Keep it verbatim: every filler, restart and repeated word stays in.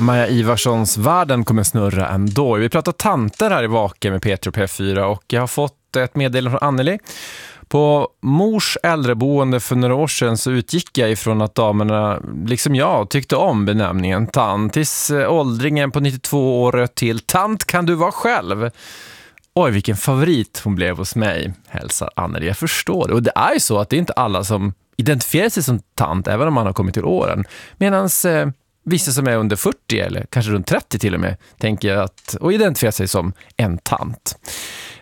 Maja Ivarssons Världen kommer snurra ändå. Vi pratar tanter här i Vaken med Peter och P fyra och jag har fått ett meddelande från Anneli. På mors äldreboende för några år sedan så utgick jag ifrån att damerna, liksom jag, tyckte om benämningen tant. Tills åldringen på nittiotvå år till tant kan du vara själv. Oj, vilken favorit hon blev hos mig, hälsar Anneli. Jag förstår det. Och det är ju så att det är inte alla som identifierar sig som tant, även om man har kommit till åren. Medan eh, vissa som är under fyrtio eller kanske runt trettio till och med tänker att, och identifierar sig som en tant.